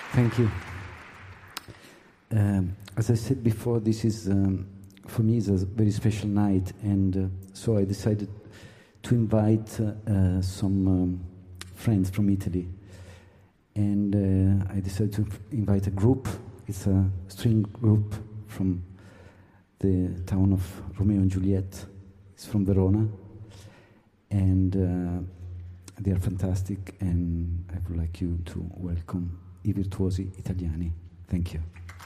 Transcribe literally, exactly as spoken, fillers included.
Thank you. Um, as I said before, this is, um, for me, is a very special night, and uh, so I decided to invite uh, uh, some um, friends from Italy. And uh, I decided to invite a group. It's a string group from the town of Romeo and Juliet. It's from Verona. And uh, they are fantastic, and I would like you to welcome I Virtuosi Italiani. Thank you.